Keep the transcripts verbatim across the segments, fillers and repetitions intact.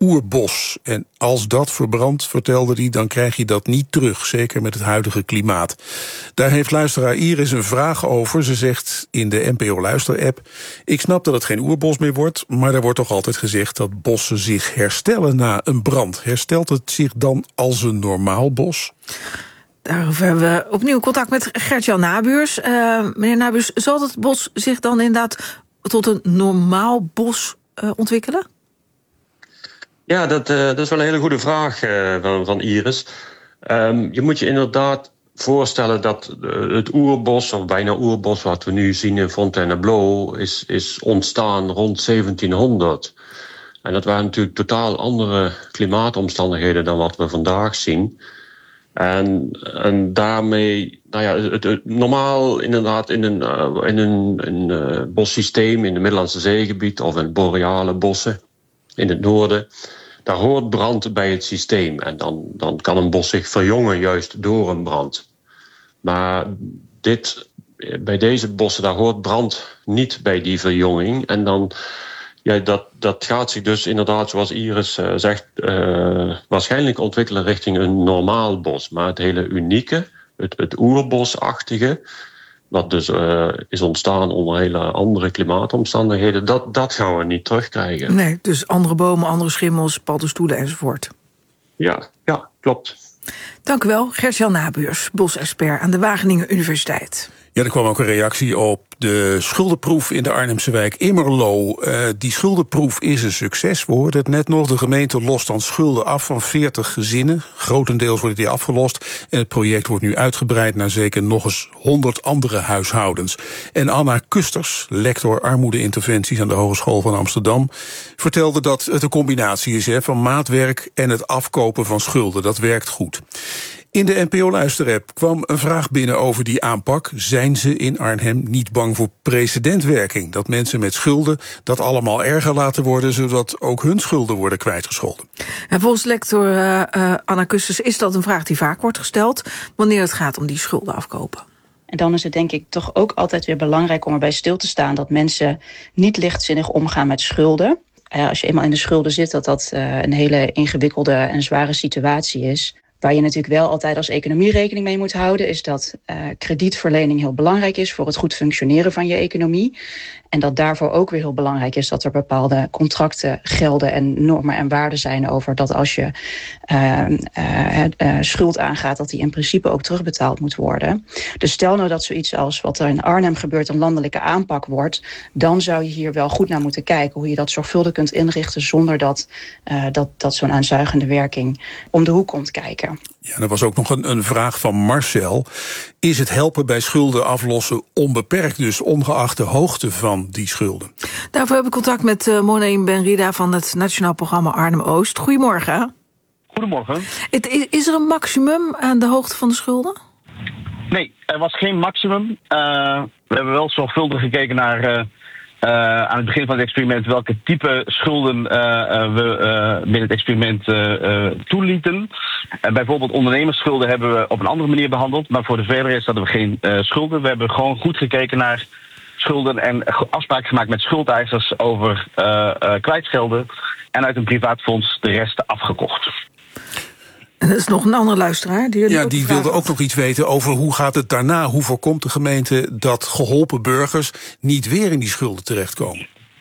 oerbos. En als dat verbrandt, vertelde hij, dan krijg je dat niet terug. Zeker met het huidige klimaat. Daar heeft luisteraar Iris een vraag over. Ze zegt in de N P O Luister-app: ik snap dat het geen oerbos meer wordt, maar er wordt toch altijd gezegd dat bossen zich herstellen na een brand. Herstelt het zich dan als een normaal bos? Daarover hebben we opnieuw contact met Gert-Jan Nabuurs. Uh, meneer Nabuurs, zal het bos zich dan inderdaad tot een normaal bos uh, ontwikkelen? Ja, dat, uh, dat is wel een hele goede vraag uh, van, van Iris. Um, je moet je inderdaad voorstellen dat uh, het oerbos, of bijna oerbos, wat we nu zien in Fontainebleau, is, is ontstaan rond zeventienhonderd. En dat waren natuurlijk totaal andere klimaatomstandigheden dan wat we vandaag zien. En, en daarmee, nou ja, het, het, normaal inderdaad in een, uh, in een, een uh, bossysteem in het Middellandse Zeegebied of in boreale bossen in het noorden, daar hoort brand bij het systeem. En dan, dan kan een bos zich verjongen juist door een brand. Maar dit, bij deze bossen, daar hoort brand niet bij die verjonging. En dan, ja, dat, dat gaat zich dus inderdaad, zoals Iris uh, zegt, uh, waarschijnlijk ontwikkelen richting een normaal bos. Maar het hele unieke, het, het oerbosachtige, wat dus uh, is ontstaan onder hele andere klimaatomstandigheden, dat, dat gaan we niet terugkrijgen. Nee, dus andere bomen, andere schimmels, paddenstoelen enzovoort. Ja, ja, klopt. Dank u wel, Gert-Jan Nabuurs, bosexpert aan de Wageningen Universiteit. Ja, er kwam ook een reactie op de schuldenproef in de Arnhemse wijk Immerlo. Uh, die schuldenproef is een succes. We hoorden het net nog. De gemeente lost dan schulden af van veertig gezinnen. Grotendeels wordt die afgelost. En het project wordt nu uitgebreid naar zeker nog eens honderd andere huishoudens. En Anna Kusters, lector armoedeinterventies aan de Hogeschool van Amsterdam, vertelde dat het een combinatie is, hè, van maatwerk en het afkopen van schulden. Dat werkt goed. In de N P O Luister-app kwam een vraag binnen over die aanpak. Zijn ze in Arnhem niet bang voor precedentwerking? Dat mensen met schulden dat allemaal erger laten worden, zodat ook hun schulden worden kwijtgescholden. En volgens lector uh, uh, Anna Kusters is dat een vraag die vaak wordt gesteld wanneer het gaat om die schulden afkopen. En dan is het denk ik toch ook altijd weer belangrijk om erbij stil te staan dat mensen niet lichtzinnig omgaan met schulden. Uh, als je eenmaal in de schulden zit, dat dat uh, een hele ingewikkelde en zware situatie is. Waar je natuurlijk wel altijd als economie rekening mee moet houden, is dat uh, kredietverlening heel belangrijk is voor het goed functioneren van je economie. En dat daarvoor ook weer heel belangrijk is dat er bepaalde contracten gelden en normen en waarden zijn over dat als je uh, uh, uh, schuld aangaat, dat die in principe ook terugbetaald moet worden. Dus stel nou dat zoiets als wat er in Arnhem gebeurt een landelijke aanpak wordt, dan zou je hier wel goed naar moeten kijken hoe je dat zorgvuldig kunt inrichten zonder dat, uh, dat, dat zo'n aanzuigende werking om de hoek komt kijken. Ja, er was ook nog een, een vraag van Marcel. Is het helpen bij schulden aflossen onbeperkt, dus ongeacht de hoogte van die schulden? Daarvoor heb ik contact met uh, Monein Benrida van het Nationaal Programma Arnhem-Oost. Goedemorgen. Goedemorgen. Het, is er een maximum aan de hoogte van de schulden? Nee, er was geen maximum. Uh, we hebben wel zorgvuldig gekeken naar Uh, Uh, aan het begin van het experiment welke type schulden uh, uh, we uh, binnen het experiment uh, uh, toelieten. Uh, bijvoorbeeld ondernemersschulden hebben we op een andere manier behandeld, maar voor de verdere rest hadden we geen uh, schulden. We hebben gewoon goed gekeken naar schulden en afspraken gemaakt met schuldeisers over uh, uh, kwijtschelden en uit een privaat fonds de rest afgekocht. En dat is nog een andere luisteraar. Die ja, die wilde ook nog iets weten over hoe gaat het daarna. Hoe voorkomt de gemeente dat geholpen burgers niet weer in die schulden terechtkomen?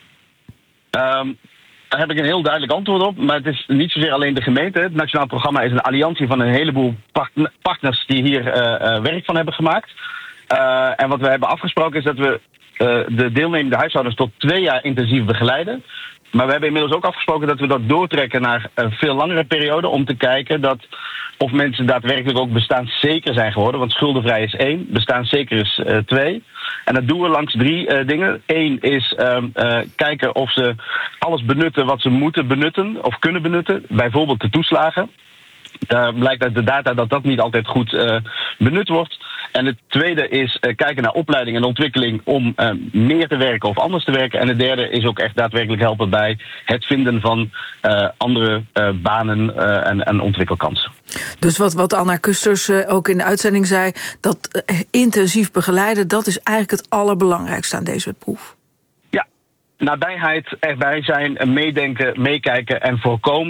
Um, daar heb ik een heel duidelijk antwoord op. Maar het is niet zozeer alleen de gemeente. Het Nationaal Programma is een alliantie van een heleboel partners die hier uh, uh, werk van hebben gemaakt. Uh, en wat we hebben afgesproken is dat we uh, de deelnemende huishoudens tot twee jaar intensief begeleiden. Maar we hebben inmiddels ook afgesproken dat we dat doortrekken naar een veel langere periode om te kijken dat of mensen daadwerkelijk ook bestaanszeker zijn geworden. Want schuldenvrij is één, bestaanszeker is uh, twee. En dat doen we langs drie uh, dingen. Eén is uh, uh, kijken of ze alles benutten wat ze moeten benutten of kunnen benutten. Bijvoorbeeld de toeslagen. Daar blijkt uit de data dat dat niet altijd goed uh, benut wordt. En het tweede is uh, kijken naar opleiding en ontwikkeling om uh, meer te werken of anders te werken. En het derde is ook echt daadwerkelijk helpen bij het vinden van uh, andere uh, banen uh, en, en ontwikkelkansen. Dus wat, wat Anna Kusters uh, ook in de uitzending zei, dat uh, intensief begeleiden, dat is eigenlijk het allerbelangrijkste aan deze proef. Ja, nabijheid, erbij zijn, meedenken, meekijken en voorkomen.